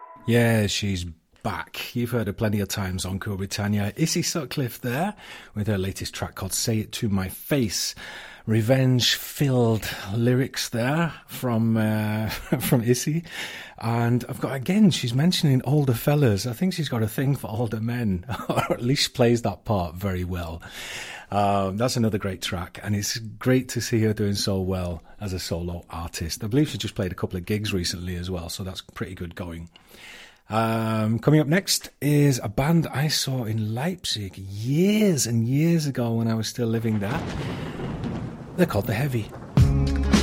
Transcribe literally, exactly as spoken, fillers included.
Yeah, she's back. You've heard her plenty of times on Cool Britannia. Issy Sutcliffe there with her latest track called Say It To My Face. Revenge-filled lyrics there from uh, from Issy. And I've got, again, she's mentioning older fellas. I think she's got a thing for older men, or at least plays that part very well. Um, that's another great track, and it's great to see her doing so well as a solo artist. I believe she just played a couple of gigs recently as well, so that's pretty good going. Um, coming up next is a band I saw in Leipzig years and years ago when I was still living there. They're called The Heavy.